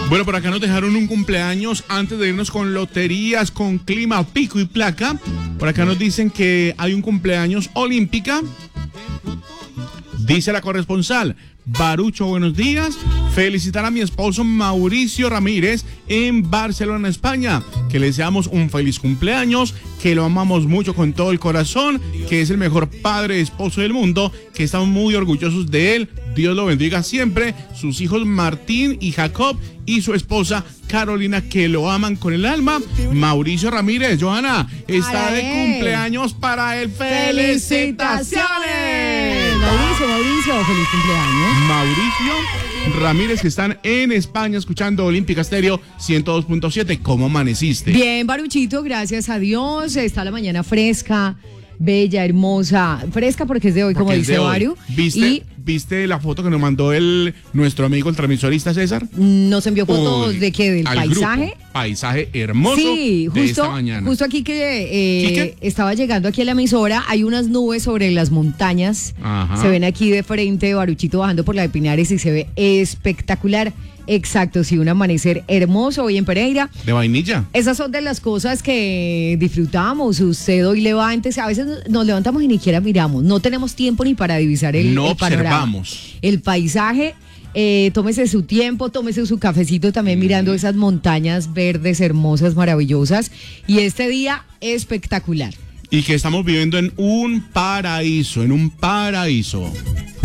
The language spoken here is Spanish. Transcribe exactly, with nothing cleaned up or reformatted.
Bueno, por acá nos dejaron un cumpleaños antes de irnos con loterías, con clima, pico y placa. Por acá nos dicen que hay un cumpleaños olímpica. Dice la corresponsal, Barucho, buenos días. Felicitar a mi esposo Mauricio Ramírez en Barcelona, España. Que le deseamos un feliz cumpleaños, que lo amamos mucho con todo el corazón, que es el mejor padre esposo del mundo, que estamos muy orgullosos de él. Dios lo bendiga siempre. Sus hijos Martín y Jacob y su esposa Carolina, que lo aman con el alma. Mauricio Ramírez, Johanna, está de cumpleaños para él. ¡Felicitaciones! Mauricio, Mauricio, feliz cumpleaños. Mauricio Ramírez, que están en España escuchando Olímpica Estéreo ciento dos punto siete. ¿Cómo amaneciste? Bien, Baruchito, gracias a Dios. Está la mañana fresca, bella, hermosa. Fresca porque es de hoy, porque como dice Baru. ¿Viste, y... ¿Viste la foto que nos mandó el nuestro amigo, el transmisorista César? Nos envió fotos. Uy, ¿de qué? ¿Del paisaje? Grupo. Paisaje hermoso. Sí, justo, de esta mañana. Justo aquí que eh, estaba llegando aquí a la emisora, hay unas nubes sobre las montañas. Ajá. Se ven aquí de frente, Baruchito bajando por la de Pinares y se ve espectacular. Exacto, sí, un amanecer hermoso hoy en Pereira. ¿De vainilla? Esas son de las cosas que disfrutamos. Usted hoy levántese, a veces nos levantamos y ni siquiera miramos. No tenemos tiempo ni para divisar el, no el panorama. Observamos. El paisaje. Eh, tómese su tiempo, tómese su cafecito también mm. mirando esas montañas verdes, hermosas, maravillosas. Y este día espectacular. Y que estamos viviendo en un paraíso, en un paraíso.